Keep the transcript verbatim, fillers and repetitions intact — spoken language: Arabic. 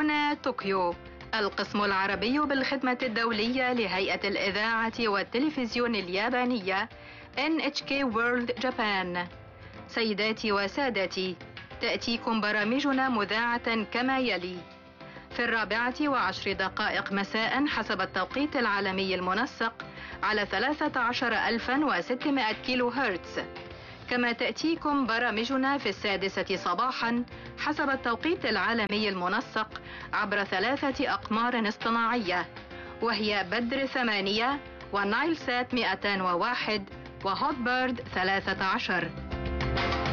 هنا طوكيو، القسم العربي بالخدمة الدولية لهيئة الإذاعة والتلفزيون اليابانية إن إتش كي World Japan. سيداتي وسادتي، تأتيكم برامجنا مذاعة كما يلي: في الرابعة وعشر دقائق مساء حسب التوقيت العالمي المنسق على ثلاثة عشر ألفا وستمائة كيلو هرتز، كما تأتيكم برامجنا في السادسة صباحا حسب التوقيت العالمي المنسق عبر ثلاثة أقمار اصطناعية، وهي بدر ثمانية ونايل سات مئتين وواحد وهوت بيرد ثلاثة عشر.